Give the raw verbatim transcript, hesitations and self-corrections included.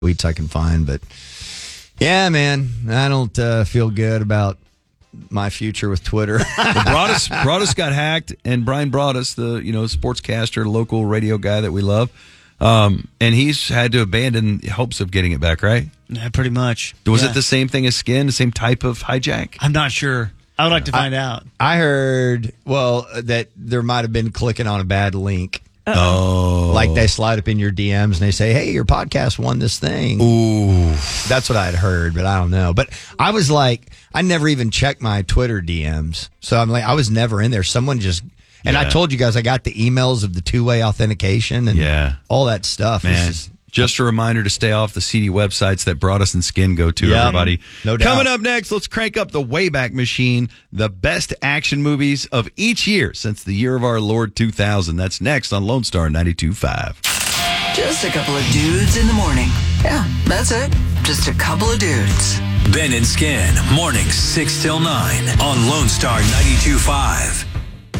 tweets I can find. But yeah, man, I don't uh, feel good about my future with Twitter. Well, Broadus, Broadus got hacked, and Brian Broadus, the you know sportscaster, local radio guy that we love, um, and he's had to abandon hopes of getting it back, right? Yeah, pretty much. Was yeah. it the same thing as Skin, the same type of hijack? I'm not sure. I would like to find I, out. I heard, well, that there might have been clicking on a bad link. Oh. Like they slide up in your D Ms and they say, hey, your podcast won this thing. Ooh. That's what I had heard, but I don't know. But I was like, I never even checked my Twitter D Ms. So I'm like, I was never in there. Someone just, and yeah. I told you guys, I got the emails of the two-way authentication and yeah. all that stuff. Man. Just, Just a reminder to stay off the seedy websites that Broadus and Skin go to, yep, everybody. No doubt. Coming up next, let's crank up the Wayback Machine, the best action movies of each year since the year of our Lord two thousand. That's next on Lone Star ninety-two point five. Just a couple of dudes in the morning. Yeah, that's it. Just a couple of dudes. Ben and Skin, mornings six till nine on Lone Star ninety-two point five.